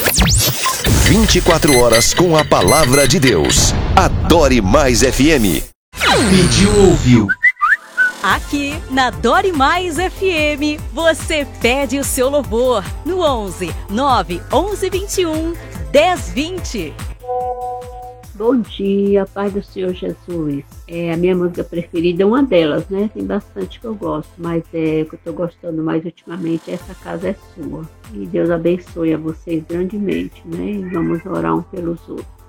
24 horas com a palavra de Deus. Adore Mais FM. Pediu, ouviu. Aqui na Dore Mais FM, você pede o seu louvor no 11 9 11 21 10 20. Bom dia, paz do Senhor Jesus. A minha música preferida é uma delas, né? Tem bastante que eu gosto, mas o que eu tô gostando mais ultimamente é Essa Casa é Sua. E Deus abençoe a vocês grandemente, né? E vamos orar um pelos outros.